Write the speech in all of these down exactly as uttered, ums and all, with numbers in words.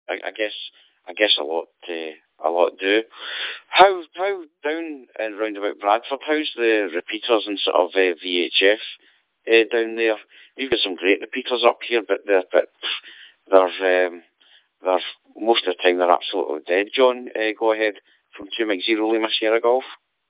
I, I guess I guess a lot uh, a lot do. How how down and round about Bradford? How's the repeaters and sort of uh, V H F uh, down there? You've got some great repeaters up here, but they're but they're um, they're most of the time they're absolutely dead. John, uh, go ahead from two Mike Zero Lima Sierra Golf.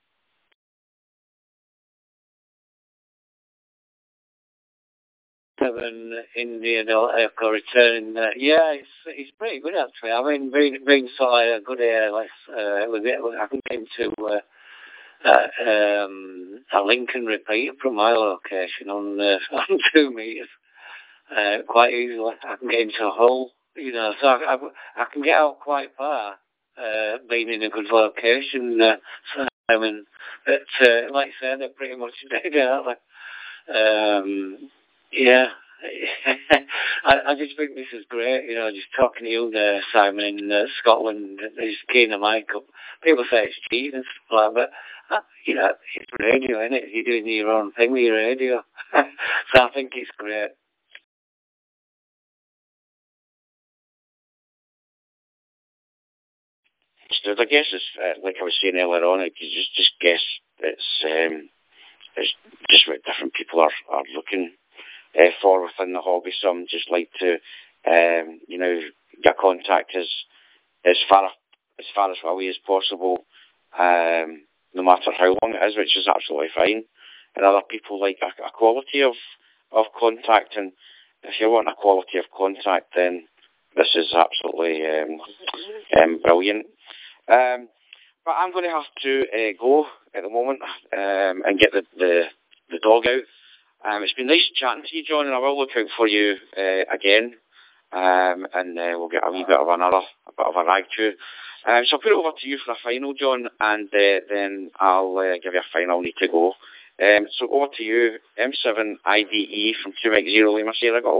Seven Indian Echo return. Uh, yeah, it's it's pretty good actually. I mean, being being sort of a good airless, uh, with it, I can get into uh, uh, um, a Lincoln repeat from my location on uh, on two meters uh, quite easily. I can get into a hole, you know, so I, I, I can get out quite far, uh, being in a good location. Uh, so, I mean, but uh, like I said, they're pretty much dead, aren't they? Um, Yeah, I, I just think this is great, you know, just talking to you there, Simon, in uh, Scotland, just keying the mic up. People say it's cheap and stuff like that, but, uh, you know, it's radio, isn't it? You're doing your own thing with your radio. So I think it's great. So I guess it's, uh, like I was saying earlier on, I could just, just guess it's, um, it's just what different people are, are looking uh, for within the hobby. Some just like to, um, you know, get contact as as far as far as away as possible, um, no matter how long it is, which is absolutely fine. And other people like a, a quality of of contact, and if you want a quality of contact, then this is absolutely um, um, brilliant. Um, but I'm going to have to uh, go at the moment um, and get the, the the dog out. Um, it's been nice chatting to you, John, and I will look out for you uh, again, um, and uh, we'll get a wee bit of another, a bit of a rag to. Um, so I'll put it over to you for a final, John, and uh, then I'll uh, give you a final need to go. Um, so over to you, M seven I D E from two Mike Zero Lima Sierra Golf.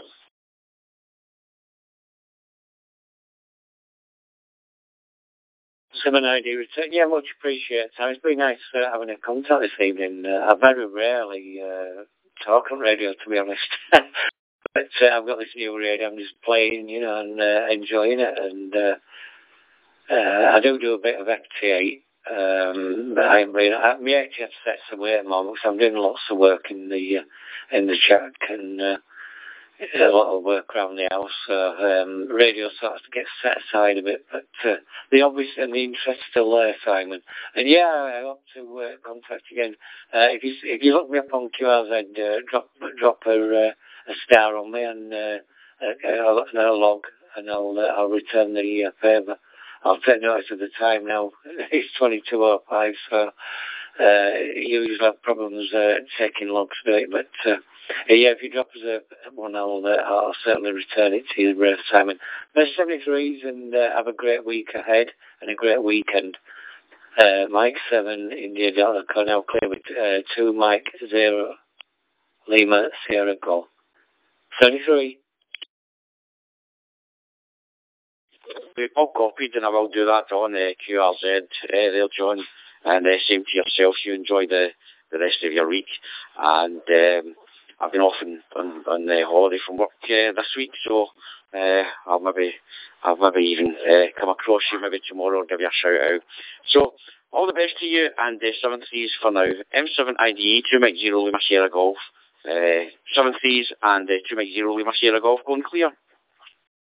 Seven I D return. Yeah, much appreciated. It's been nice uh, having a contact this evening. Uh, I very rarely uh, talk on radio, to be honest. But uh, I've got this new radio. I'm just playing, you know, and uh, enjoying it. And uh, uh, I do do a bit of F T eight. Um, but I'm really, I'm H F sets away at the moment, so I'm doing lots of work in the uh, in the shack and uh, a lot of work around the house. So um, radio starts to get set aside a bit, but uh, the obvious and the interest still there, Simon. And yeah, I hope to uh, contact you again. Uh, if you if you look me up on Q R Z, uh, drop drop a, uh, a star on me and uh, I'll, I'll log and I'll uh, I'll return the uh, favour. I'll take notice of the time now. It's twenty-two oh five, so uh, you usually have problems uh, taking logs to it, but uh, yeah, if you drop us a one, I'll, uh, I'll certainly return it to you, uh, Simon. Best seventy-threes, and uh, have a great week ahead and a great weekend. Uh, Mike seven, India Delta, now clear with uh, two Mike zero, Lima Sierra Golf. seventy-three. We've all copied, and I will do that on uh, Q R Z uh, there, John. And uh, same to yourself. You enjoy the, the rest of your week. And um, I've been off on, on, on uh, holiday from work uh, this week, so uh, I'll maybe I'll maybe even uh, come across you maybe tomorrow or give you a shout out. So all the best to you, and uh, seven threes for now. M seven I D E, two Mike Zero Lima Sierra Golf. Uh, seven threes and uh, two Mike Zero Lima Sierra Golf going clear.